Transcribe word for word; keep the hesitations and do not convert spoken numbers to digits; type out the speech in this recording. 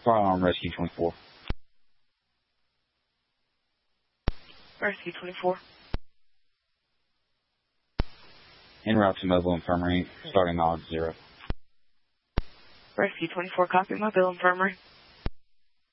Firearm Rescue twenty-four. Rescue twenty-four. En route to Mobile Infirmary, starting odd zero. Rescue twenty-four, copy Mobile Infirmary.